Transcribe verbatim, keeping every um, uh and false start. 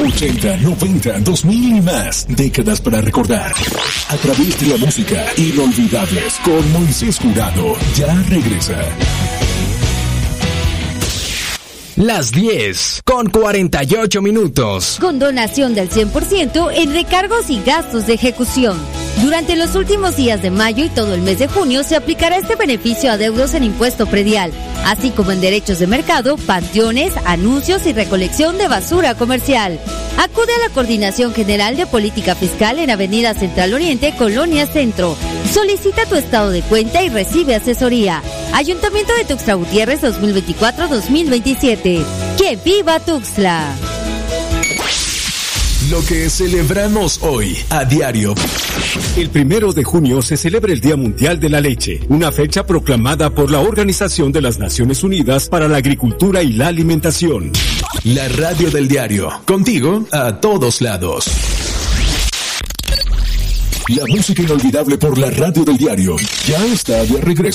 ochenta, noventa, dos mil y más. Décadas para recordar. A través de la música, Inolvidables con Moisés Jurado. Ya regresa. Las diez con cuarenta y ocho minutos. Con donación del cien por ciento en recargos y gastos de ejecución. Durante los últimos días de mayo y todo el mes de junio se aplicará este beneficio a adeudos en impuesto predial, así como en derechos de mercado, panteones, anuncios y recolección de basura comercial. Acude a la Coordinación General de Política Fiscal en Avenida Central Oriente, Colonia Centro. Solicita tu estado de cuenta y recibe asesoría. Ayuntamiento de Tuxtla Gutiérrez dos mil veinticuatro a dos mil veintisiete. ¡Que viva Tuxtla! Lo que celebramos hoy a diario. El primero de junio se celebra el Día Mundial de la Leche, una fecha proclamada por la Organización de las Naciones Unidas para la Agricultura y la Alimentación. La radio del diario, contigo a todos lados. La música inolvidable por la radio del diario ya está de regreso.